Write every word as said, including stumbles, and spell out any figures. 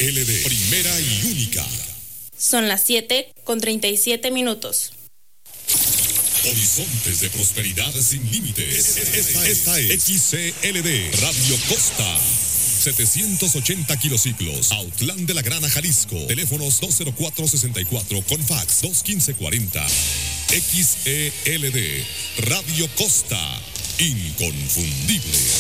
L D, primera y única. Son las siete con treinta y siete minutos. Horizontes de prosperidad sin límites. Esta, esta es X C L D, Radio Costa. setecientos ochenta kilociclos, Autlán de la Grana, Jalisco. Teléfonos dos cero cuatro sesenta y cuatro con fax dos quince cuarenta. X E L D, Radio Costa, inconfundible.